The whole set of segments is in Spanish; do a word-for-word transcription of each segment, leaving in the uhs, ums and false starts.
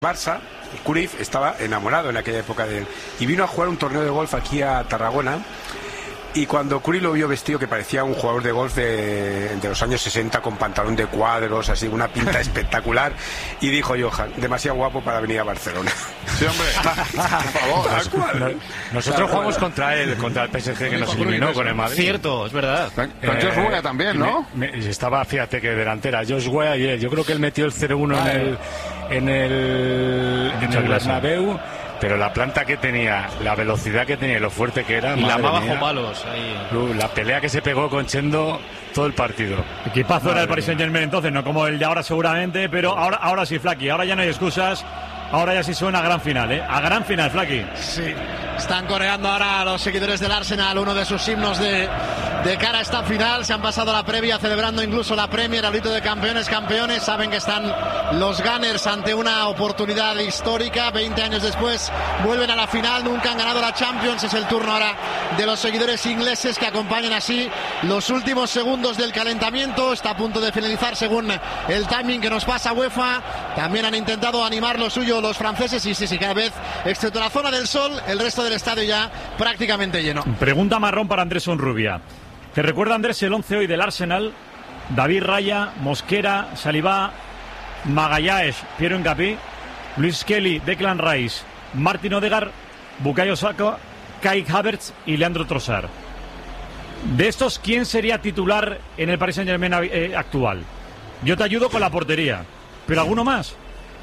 Barça, Cruyff estaba enamorado en aquella época de él y vino a jugar un torneo de golf aquí a Tarragona. Y cuando Cruyff lo vio vestido, que parecía un jugador de golf de, de los años sesenta, con pantalón de cuadros, así, una pinta espectacular, y dijo: Johan, demasiado guapo para venir a Barcelona. Sí, hombre, por favor. No, nosotros jugamos contra él, contra el P S G, que nos eliminó con el Madrid. Cierto, es verdad. Con Josh Weah eh, también, ¿no? Me, me, estaba, fíjate, que delantera Josh Weah y él. Yo creo que él metió el cero uno en el, en el, en el Bernabéu. Pero la planta que tenía, la velocidad que tenía y lo fuerte que era... Y la más bajo mía, palos. Ahí. Uh, la pelea que se pegó con Chendo todo el partido. Equipazo Madre era el Paris Saint-Germain entonces, no como el de ahora seguramente, pero ahora, ahora sí, Flaky, ahora ya no hay excusas. Ahora ya sí suena a gran final, ¿eh? A gran final, Flaky. Sí, están coreando ahora los seguidores del Arsenal uno de sus himnos de, de cara a esta final. Se han pasado la previa celebrando incluso la Premier, el grito de campeones, campeones. Saben que están los Gunners ante una oportunidad histórica. veinte años después vuelven a la final, nunca han ganado la Champions. Es el turno ahora de los seguidores ingleses que acompañan así los últimos segundos del calentamiento. Está a punto de finalizar según el timing que nos pasa UEFA. También han intentado animar lo suyo los franceses y sí, sí, cada vez, excepto la zona del sol, el resto del estadio ya prácticamente lleno. Pregunta marrón para Andrés Onrubia. ¿Te recuerda, Andrés, el once hoy del Arsenal? David Raya, Mosquera, Saliba, Magallanes, Piero Hincapié, Luis Kelly, Declan Rice, Martin Odegaard, Bukayo Saka, Kai Havertz y Leandro Trossard. De estos, ¿quién sería titular en el Paris Saint-Germain eh, actual? Yo te ayudo con la portería, pero ¿alguno más?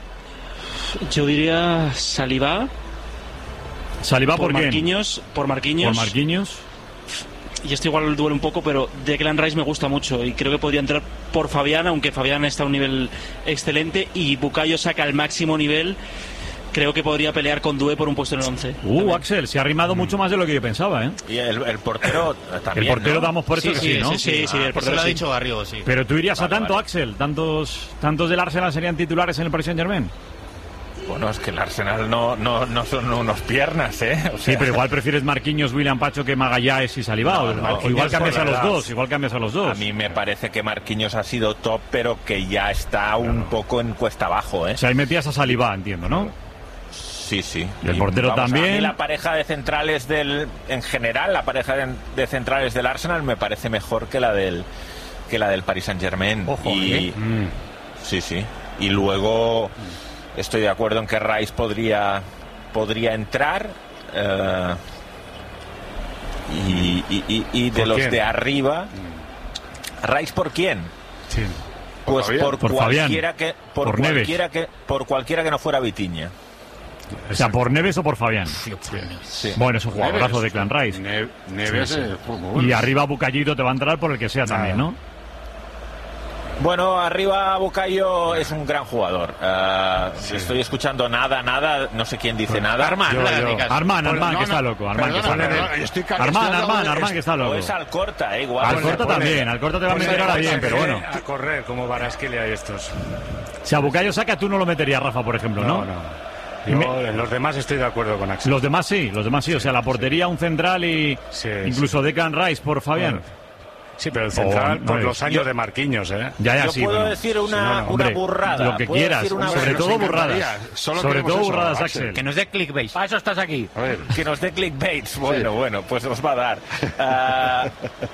Yo diría Saliba. ¿Saliba por, por quién? Marquinhos, por Marquinhos. Por Marquinhos. Y esto igual duele un poco, pero Declan Rice me gusta mucho y creo que podría entrar por Fabián, aunque Fabián está a un nivel excelente y Bukayo Saka al máximo nivel. Creo que podría pelear con Doué por un puesto en el once. Uh, también. Axel, se ha arrimado mucho más de lo que yo pensaba, ¿eh? Y el, el portero también, El portero, ¿no? damos por eso sí, que sí, sí, ¿no? Sí, sí, sí, ah, el portero lo ha dicho Garrido, sí. Pero tú irías vale, a tanto, vale. Axel, tantos tantos del Arsenal serían titulares en el Paris Saint-Germain. Bueno, es que el Arsenal no, no, no son unos piernas, ¿eh? O sea... Sí, pero igual prefieres Marquinhos, William Pacho que Magallanes y Saliba. No, o, no, o igual cambias a los verdad. dos, igual cambias a los dos. A mí me parece que Marquinhos ha sido top, pero que ya está un poco en cuesta abajo, ¿eh? O sea, ahí metías a Saliba, entiendo, ¿no? Sí, sí. Y el portero vamos, también. A mí la pareja de centrales del... En general, la pareja de, de centrales del Arsenal me parece mejor que la del que la del Paris Saint-Germain. Ojo, y... ¿eh? Mm. Sí, sí. Y luego... Estoy de acuerdo en que Rice podría podría entrar uh, y, y, y, y de los quién? de arriba. ¿Rice por quién? Sí. Pues por, por, por cualquiera Fabián. que por, Por cualquiera Neves. que por cualquiera que no fuera Vitinha. O sea, ¿por Neves o por Fabián? Sí. Bueno, es un jugadorazo de Clan Rice. Ne Neves, Sí, sí. eh, fue muy bueno. Y arriba Bucayito te va a entrar por el que sea también, ¿no? Bueno, arriba Bukayo es un gran jugador. Uh, sí. Estoy escuchando nada, nada, no sé quién dice nada. Armán, Yo, no le yo. hagas ni caso. Armán, Armán, no, que no, está loco. Armán, que está perdona, loco. perdona, estoy ca- Armán, estoy Armán, hablando- Armán, que está O loco. es Alcorta, eh, igual. Alcorta Ponle, también, ponle. Alcorta te va a Ponle, meter ahora ponle, bien, pero bueno. A correr, como Barasquilla y estos. O sea, Bukayo Saka tú no lo meterías, Rafa, por ejemplo, ¿no? No, no. Yo, en los demás estoy de acuerdo con Axel. Los demás sí, los demás sí. O sea, la portería, un central y Sí, incluso Declan Rice por Fabián. Bueno. Sí, pero el central, Oh, por no, los años yo- de Marquinhos, ¿eh? Ya, ya, Yo sí. puedo bueno. decir una, Sí, no, no, una hombre, burrada. Lo que Puedo quieras, decir una sobre Hombre, todo nos burradas. encantaría. Solo Sobre queremos todo eso, burradas, Axel. Axel. Que nos dé clickbait. Para eso estás aquí. A ver, Que nos dé clickbaits. Bueno, Sí. bueno, pues os va a dar. Uh,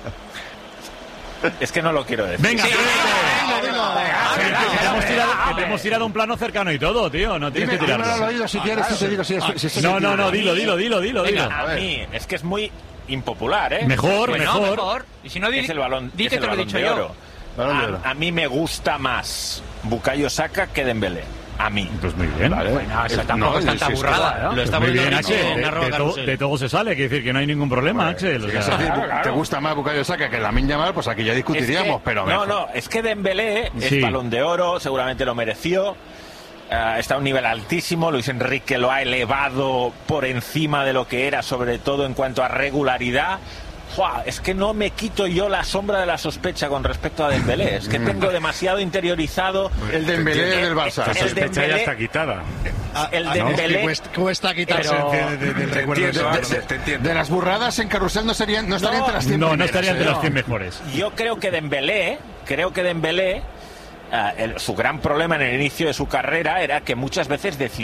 es que no lo quiero decir. Venga, Sí, atrévete. dilo, dilo. Sí, Venga, que te hemos venga, tirado- venga. que te hemos tirado un plano cercano y todo, tío. No tienes dime, que dímelo al tirarlo. oído si quieres, si te digo si es- si es- No, no, no, dilo, dilo, dilo, dilo, Venga, dilo. A ver. mí, es que es muy impopular, ¿eh? Mejor, Bueno, mejor. mejor. Y si no, di, Es el balón, di es que el te lo he balón dicho de yo. oro. Balón de oro. A, a mí me gusta más Bukayo Saka que Dembélé. A mí. Pues muy bien. Vale. Bueno, eso Es- tampoco no, es tanta sí, sí, burrada. claro. Lo está Muy poniendo bien, Rico Axel. en De, arroba de to- carrusel. de todo se sale, quiere decir que no hay ningún problema, Axel. O Si es sea, decir, claro, claro. te gusta más Bukayo Saka que Lamine Yamal, pues aquí ya discutiríamos, Es que- pero no, mejor. no, es que Dembélé Sí. es balón de oro, seguramente lo mereció. Uh, está a un nivel altísimo. Luis Enrique lo ha elevado por encima de lo que era, sobre todo en cuanto a regularidad. ¡Fua! Es que no me quito yo la sombra de la sospecha con respecto a Dembélé. Es que tengo demasiado interiorizado El Dembélé el- del Barça. el- La el sospecha ya Dembélé- está quitada. el Ah, no, es que Dembélé. cuesta, cuesta quitarse Pero- de- de- del Te recuerdo. entiendo, de- Axel, te entiendo. De las burradas en carrusel no serían, no estarían No, entre las cien no, no primeras, estaría entre ¿eh? las cien mejores. Yo creo que Dembélé, creo que Dembélé el, su gran problema en el inicio de su carrera era que muchas veces decidía